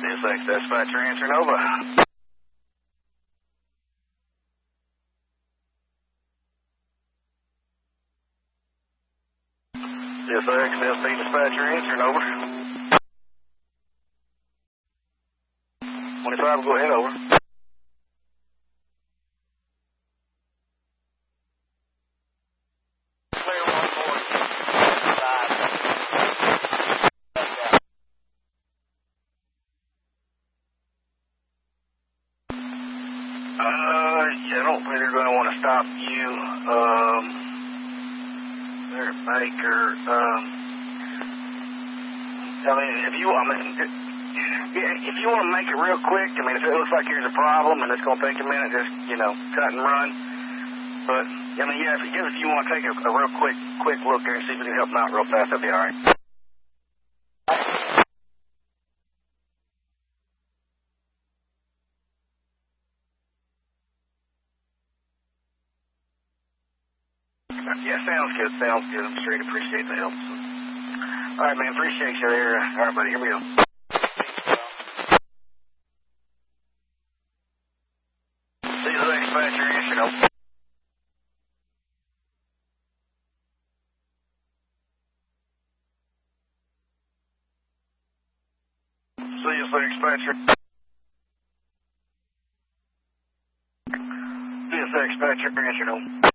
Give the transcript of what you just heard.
CSX dispatcher answering over. CSX SP dispatcher answering over. 25, go ahead, over. Clear 145. Yeah, I don't think they're going to want to stop you. They're at Baker. I mean, if you want to make it real quick, I mean, if it looks like here's a problem and it's going to take a minute, just, cut and run. But, I mean, yeah, if you want to take a real quick look there and see if we can help them out real fast, that'd be all right. Yeah, sounds good. I'm sure you'd appreciate the help. All right, man, appreciate you there. All right, buddy, here we go. See you later, dispatcher. Yes, you know. See you later, dispatcher. See you later, dispatcher. Yes, you know.